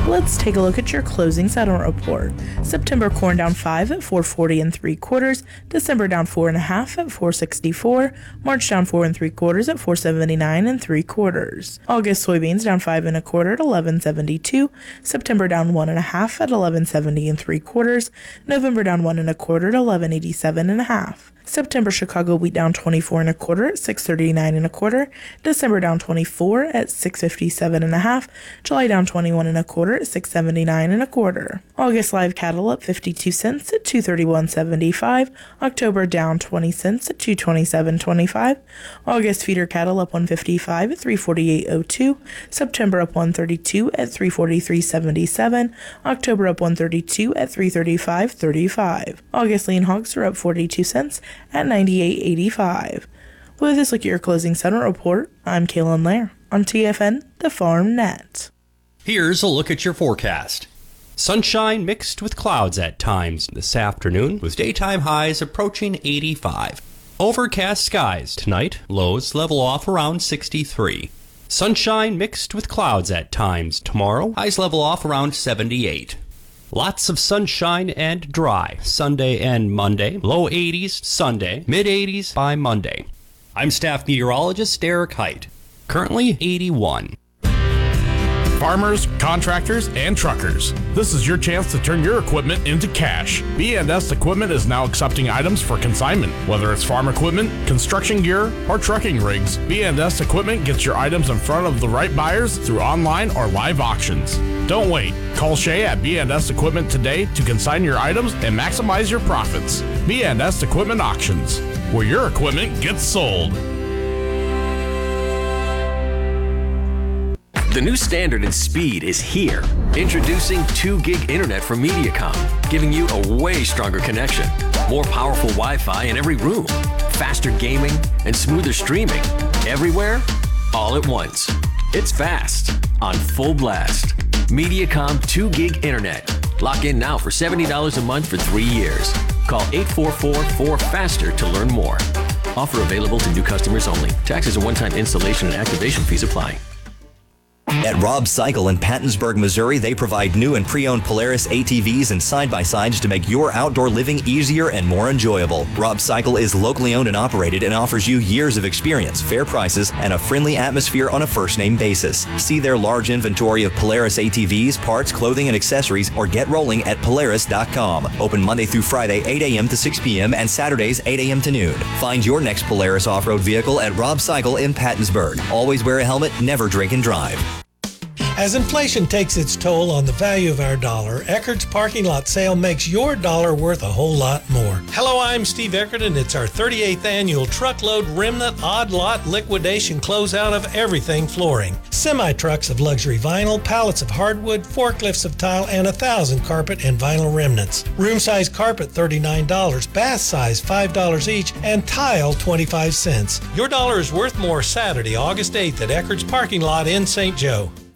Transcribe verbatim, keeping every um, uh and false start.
Let's take a look at your closing settlement report. September corn down five at four forty and three quarters. December down four and a half at four sixty-four. March down four and three quarters at four seventy-nine and three quarters. August soybeans down five and a quarter at eleven seventy-two. September down one and a half at eleven seventy and three quarters. November down one and a quarter at eleven eighty-seven and a half. September Chicago wheat down twenty-four and a quarter at six thirty-nine and a quarter. December down twenty-four at six fifty-seven and a half. July down twenty-one and a quarter at six seventy-nine and a quarter. August live cattle up fifty-two cents at two thirty-one seventy-five. October down twenty cents at two twenty-seven twenty-five. August feeder cattle up one fifty-five at three forty-eight oh two. September up one thirty-two at three forty-three seventy-seven. October up one thirty-two at three thirty-five thirty-five. August lean hogs are up forty-two cents at ninety-eight eighty-five. With this look at your closing settlement report, I'm Kaylin Lair on T F N, the Farm Net. Here's a look at your forecast. Sunshine mixed with clouds at times this afternoon, with daytime highs approaching eighty-five. Overcast skies tonight, lows level off around sixty-three. Sunshine mixed with clouds at times tomorrow, highs level off around seventy-eight. Lots of sunshine and dry Sunday and Monday. Low eighties Sunday, mid eighties by Monday. I'm staff meteorologist Derek Height. Currently eighty-one. Farmers, contractors, and truckers. This is your chance to turn your equipment into cash. B and S Equipment is now accepting items for consignment. Whether it's farm equipment, construction gear, or trucking rigs, B and S Equipment gets your items in front of the right buyers through online or live auctions. Don't wait. Call Shay at B and S Equipment today to consign your items and maximize your profits. B and S Equipment Auctions, where your equipment gets sold. The new standard in speed is here. Introducing two gig internet from Mediacom, giving you a way stronger connection, more powerful Wi-Fi in every room, faster gaming, and smoother streaming. Everywhere, all at once. It's fast, on full blast. Mediacom two gig internet. Lock in now for seventy dollars a month for three years. Call eight four four, four FASTER to learn more. Offer available to new customers only. Taxes and one-time installation and activation fees apply. At Rob Cycle in Pattonsburg, Missouri, they provide new and pre-owned Polaris A T Vs and side-by-sides to make your outdoor living easier and more enjoyable. Rob Cycle is locally owned and operated and offers you years of experience, fair prices, and a friendly atmosphere on a first-name basis. See their large inventory of Polaris A T Vs, parts, clothing, and accessories, or get rolling at Polaris dot com. Open Monday through Friday, eight a.m. to six p.m. and Saturdays, eight a.m. to noon. Find your next Polaris off-road vehicle at Rob Cycle in Pattonsburg. Always wear a helmet, never drink and drive. As inflation takes its toll on the value of our dollar, Eckerd's parking lot sale makes your dollar worth a whole lot more. Hello, I'm Steve Eckerd, and it's our thirty-eighth annual Truckload Remnant Odd Lot Liquidation Closeout of everything flooring. Semi-trucks of luxury vinyl, pallets of hardwood, forklifts of tile, and a thousand carpet and vinyl remnants. Room-size carpet, thirty-nine dollars, bath size, five dollars each, and tile, twenty-five cents. Your dollar is worth more Saturday, August eighth at Eckerd's parking lot in Saint Joe.